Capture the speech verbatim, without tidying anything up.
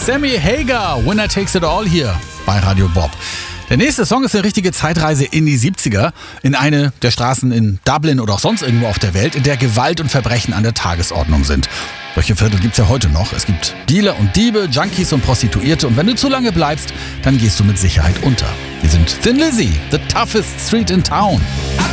Sammy Hagar, Winner Takes It All hier bei Radio Bob. Der nächste Song ist eine richtige Zeitreise in die siebziger, in eine der Straßen in Dublin oder auch sonst irgendwo auf der Welt, in der Gewalt und Verbrechen an der Tagesordnung sind. Solche Viertel gibt's ja heute noch. Es gibt Dealer und Diebe, Junkies und Prostituierte und wenn du zu lange bleibst, dann gehst du mit Sicherheit unter. Wir sind Thin Lizzy, the toughest street in town.